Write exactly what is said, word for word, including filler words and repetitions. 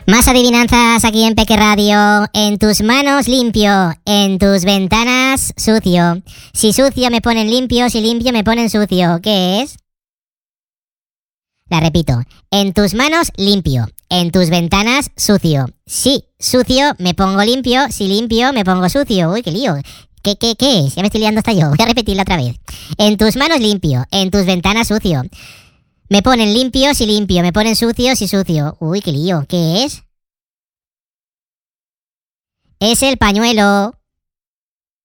Más adivinanzas aquí en Peque Radio. En tus manos limpio, en tus ventanas sucio. Si sucio me ponen limpio, si limpio me ponen sucio. ¿Qué es? La repito. En tus manos limpio, en tus ventanas sucio. Si sucio me pongo limpio, si limpio me pongo sucio. Uy, qué lío. ¿Qué, qué, qué es? Ya me estoy liando hasta yo. Voy a repetirla otra vez. En tus manos limpio, en tus ventanas sucio. Me ponen limpio si limpio, me ponen sucio si sucio. Uy, qué lío. ¿Qué es? Es el pañuelo.